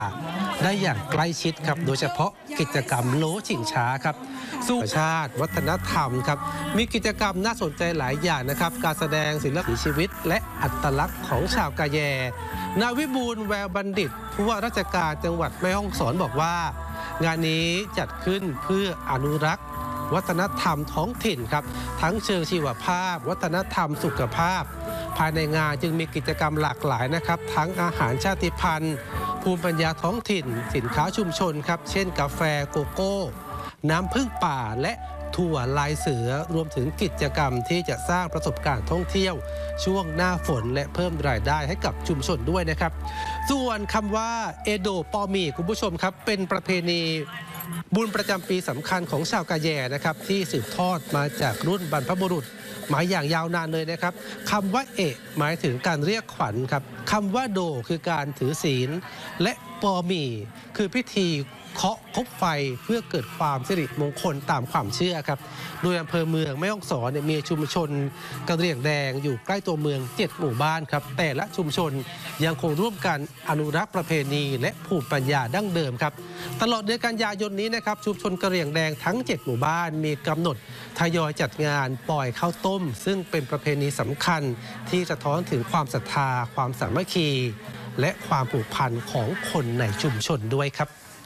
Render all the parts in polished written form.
ได้อย่างใกล้ชิดครับโดยเฉพาะกิจกรรมโลชิงช้าครับสู่ชาติวัฒนธรรมครับมีกิจกรรมน่าสนใจหลายอย่างนะครับการแสดงศิลปะชีวิตและอัตลักษณ์ของชาวกะแยนายวิบูลย์แววบัณฑิตผู้ว่าราชการจังหวัดแม่ฮ่องสอนบอกว่างานนี้จัดขึ้นเพื่ออนุรักษ์วัฒนธรรมท้องถิ่นครับทั้งเชิงชีวภาพวัฒนธรรมสุขภาพภายในงานจึงมีกิจกรรมหลากหลายนะครับทั้งอาหารชาติพันธุ์ภูมิปัญญาท้องถิ่นสินค้าชุมชนครับเช่นกาแฟโกโก้น้ำผึ้งป่าและถั่วลายเสือรวมถึงกิจกรรมที่จะสร้างประสบการณ์ท่องเที่ยวช่วงหน้าฝนและเพิ่มรายได้ให้กับชุมชนด้วยนะครับส่วนคำว่าเอโดปอมีคุณผู้ชมครับเป็นประเพณีบุญประจำปีสำคัญของชาวกะแยนะครับที่สืบทอดมาจากรุ่นบรรพบุรุษมาอย่างยาวนานเลยนะครับคำว่าเอะหมายถึงการเรียกขวัญครับคำว่าโดคือการถือศีลและปอมีคือพิธีเคาะคบไฟเพื่อเกิดความสิริมงคลตามความเชื่อครับโดยอำเภอเมืองแม่ฮ่องสอนมีชุมชนกะเหรี่ยงแดงอยู่ใกล้ตัวเมือง7หมู่บ้านครับแต่ละชุมชนยังคงร่วมกันอนุรักษ์ประเพณีและภูมิปัญญาดั้งเดิมครับตลอดเดือนกันยายนนี้นะครับชุมชนกะเหรี่ยงแดงทั้ง7หมู่บ้านมีกำหนดทยอยจัดงานปล่อยข้าวต้มซึ่งเป็นประเพณีสำคัญที่สะท้อนถึงความศรัทธาความสามัคคีและความผูกพันของคนในชุมชนด้วยครับ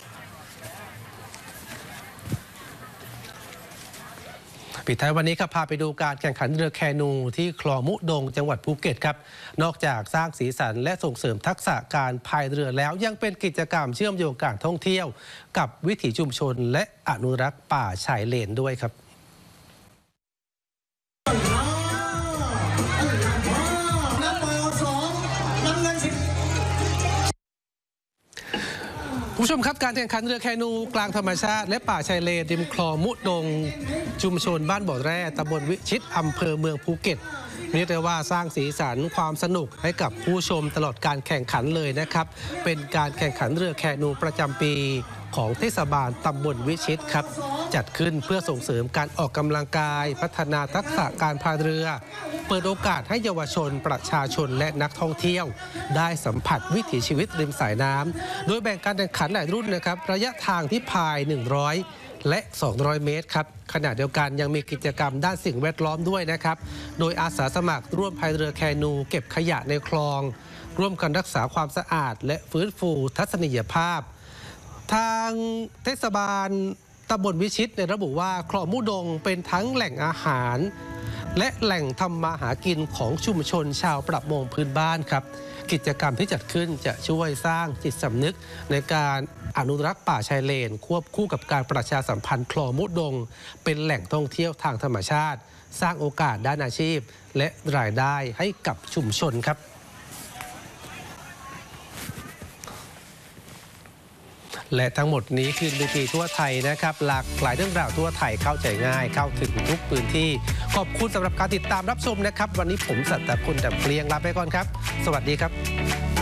ปิดท้ายวันนี้ครับพาไปดูการแข่งขันเรือแคนูที่คลองมุดงจังหวัดภูเก็ตครับนอกจากสร้างสีสันและส่งเสริมทักษะการพายเรือแล้วยังเป็นกิจกรรมเชื่อมโยงการท่องเที่ยวกับวิถีชุมชนและอนุรักษ์ป่าชายเลนด้วยครับผู้ชมครับการแข่งขันเรือแคนูกลางธรรมชาติและป่าชายเลนริมคลองมุดงชุมชนบ้านบ่อแร่ตำบลวิชิตอำเภอเมืองภูเก็ตเรียกได้ว่าสร้างสีสันความสนุกให้กับผู้ชมตลอดการแข่งขันเลยนะครับเป็นการแข่งขันเรือแคนูประจำปีของเทศบาลตำบลวิชิตครับจัดขึ้นเพื่อส่งเสริมการออกกำลังกายพัฒนาทักษะการพายเรือเปิดโอกาสให้เยาวชนประชาชนและนักท่องเที่ยวได้สัมผัสวิถีชีวิตริมสายน้ำโดยแบ่งการแข่งขันหลายรุ่นนะครับระยะทางที่พาย100และ200 เมตรครับขณะเดียวกันยังมีกิจกรรมด้านสิ่งแวดล้อมด้วยนะครับโดยอาสาสมัครร่วมพายเรือแคนูเก็บขยะในคลองร่วมกันรักษาความสะอาดและฟื้นฟูทัศนียภาพทางเทศบาลตำบลวิชิตระบุว่าคลองมุดงเป็นทั้งแหล่งอาหารและแหล่งทำมาหากินของชุมชนชาวประมงพื้นบ้านครับกิจกรรมที่จัดขึ้นจะช่วยสร้างจิตสำนึกในการอนุรักษ์ป่าชายเลนควบคู่กับการประชาสัมพันธ์คลองมุดงเป็นแหล่งท่องเที่ยวทางธรรมชาติสร้างโอกาสด้านอาชีพและรายได้ให้กับชุมชนครับและทั้งหมดนี้คือวิถีทั่วไทยนะครับหลากหลายเรื่องราวทั่วไทยเข้าใจง่ายเข้าถึงทุกพื้นที่ขอบคุณสำหรับการติดตามรับชมนะครับวันนี้ผมสัตย์คุณดำเกลียงลาไปก่อนครับสวัสดีครับ